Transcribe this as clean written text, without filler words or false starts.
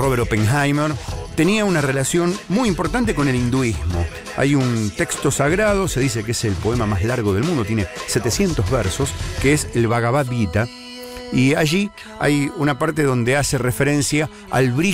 Robert Oppenheimer, tenía una relación muy importante con el hinduismo. Hay un texto sagrado, se dice que es el poema más largo del mundo, tiene 700 versos, que es el Bhagavad Gita, y allí hay una parte donde hace referencia al brillo